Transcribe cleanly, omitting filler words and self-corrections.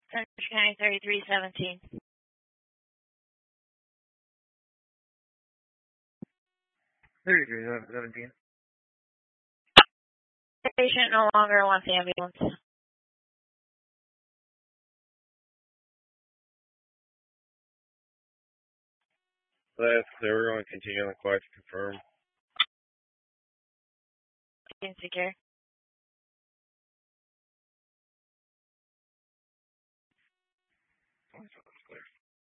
Central County 3317. Patient no longer wants the ambulance. We're going to continue on the quiet to confirm. Secure.